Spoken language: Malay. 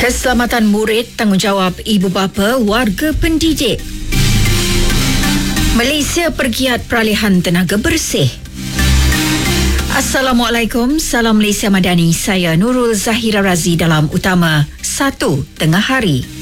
Keselamatan murid tanggungjawab ibu bapa warga pendidik. Malaysia pergiat peralihan tenaga bersih. Assalamualaikum, salam Malaysia Madani. Saya Nurul Zahira Razi dalam Utama 1 Tengah Hari.